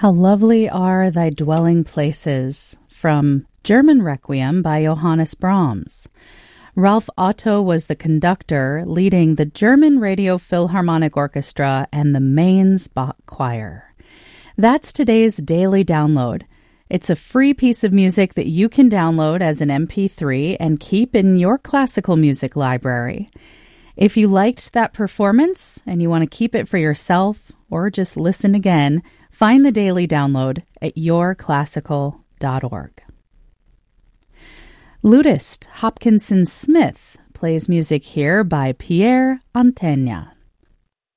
How lovely are thy dwelling places, from German Requiem by Johannes Brahms. Ralph Otto was the conductor leading the German Radio Philharmonic Orchestra and the Mainz Bach Choir. That's today's daily download. It's a free piece of music that you can download as an MP3 and keep in your classical music library. If you liked that performance and you want to keep it for yourself or just listen again, find the daily download at yourclassical.org. Lutist Hopkinson Smith plays music here by Pierre Antenia.